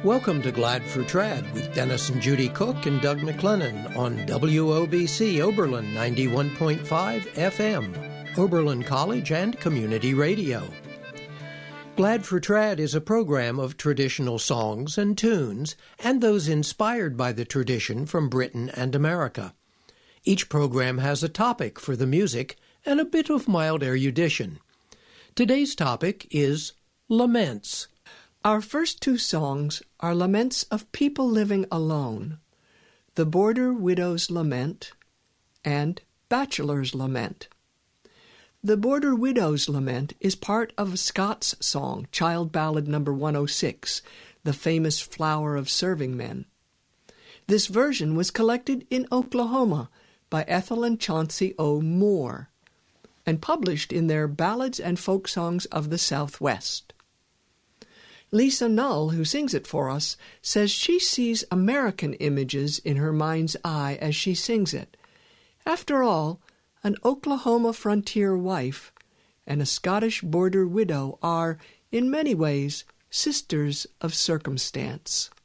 Welcome to Glad for Trad with Dennis and Judy Cook and Doug McLennan on WOBC Oberlin 91.5 FM, Oberlin College and Community Radio. Glad for Trad is a program of traditional songs and tunes and those inspired by the tradition from Britain and America. Each program has a topic for the music and a bit of mild erudition. Today's topic is laments. Our first two songs are laments of people living alone, The Border Widow's Lament and Bachelor's Lament. The Border Widow's Lament is part of Scott's song, Child Ballad No. 106, The Famous Flower of Serving Men. This version was collected in Oklahoma by Ethel and Chauncey O. Moore and published in their Ballads and Folk Songs of the Southwest. Lisa Null, who sings it for us, says she sees American images in her mind's eye as she sings it. After all, an Oklahoma frontier wife and a Scottish border widow are, in many ways, sisters of circumstance.